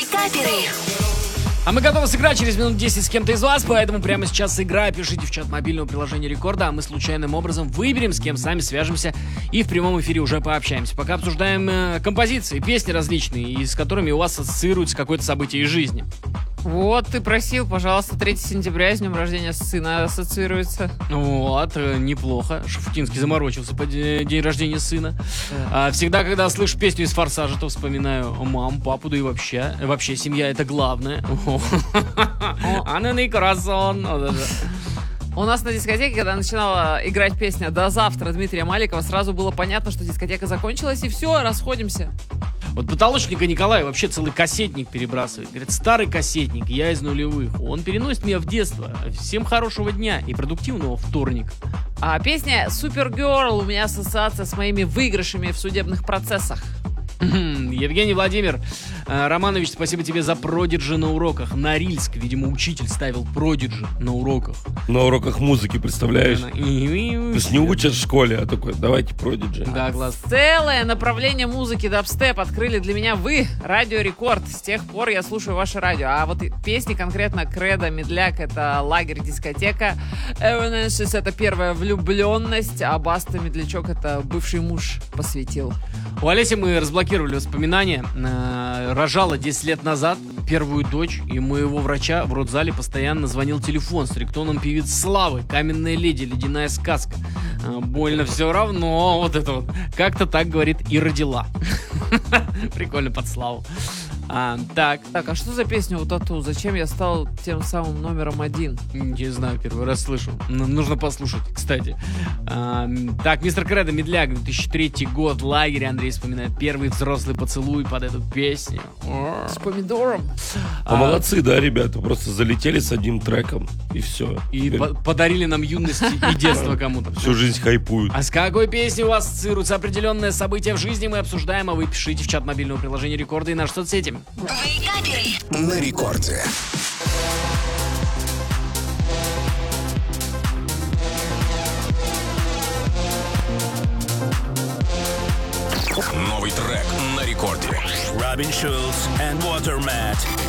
Вейкаперы. А мы готовы сыграть через минут 10 с кем-то из вас, поэтому прямо сейчас играй, пишите в чат мобильного приложения Рекорда, а мы случайным образом выберем, с кем сами свяжемся и в прямом эфире уже пообщаемся. Пока обсуждаем композиции, песни различные, и с которыми у вас ассоциируется какое-то событие из жизни. Вот, ты просил, пожалуйста, 3 сентября, с днем рождения сына ассоциируется. Вот, неплохо. Шафутинский заморочился по день рождения сына. Всегда, когда слышу песню из «Форсажа», то вспоминаю маму, папу, да и вообще семья — это главное. Анны Красон. У нас на дискотеке, когда начинала играть песня «До завтра» Дмитрия Маликова, сразу было понятно, что дискотека закончилась, и все, расходимся. Вот потолочника Николай вообще целый кассетник перебрасывает. Говорит, старый кассетник, я из нулевых. Он переносит меня в детство. Всем хорошего дня и продуктивного вторника. А песня «Супергерл» у меня ассоциация с моими выигрышами в судебных процессах. Евгений Владимир Романович, спасибо тебе за продиджи на уроках. Норильск, видимо, учитель ставил продиджи на уроках. На уроках музыки, представляешь? То есть не учат в школе, а такой, давайте продиджи. Да, класс. Целое направление музыки дабстеп открыли для меня вы, Радио Рекорд. С тех пор я слушаю ваше радио. А вот песни конкретно Кредо, Медляк — это лагерь, дискотека. Evanescence — это первая влюбленность. А Баста Медлячок — это бывший муж посвятил. У Олеси мы разблокировали воспоминания. Рожала 10 лет назад первую дочь, и моего врача в родзале постоянно звонил телефон с рингтоном певицы Славы. «Каменная леди», «Ледяная сказка». Больно все равно, вот это вот. Как-то так, говорит, и родила. Прикольно под Славу. Так, а что за песня у Тату? Зачем я стал тем самым номером 1? Не знаю, первый раз слышу. Нужно послушать, кстати. Так, мистер Кредо, Медляк, 2003 год, лагерь. Андрей вспоминает первый взрослый поцелуй под эту песню. С помидором. Молодцы, да, ребята, просто залетели с одним треком, и все. И подарили нам юность и детство кому-то. Всю жизнь хайпуют. А с какой песней у вас ассоциируется определенное событие в жизни, мы обсуждаем, а вы пишите в чат мобильного приложения Рекорда и наши соцсети. Вейкаперы. На Рекорде. Новый трек на Рекорде. Robin Schulz and Watermat.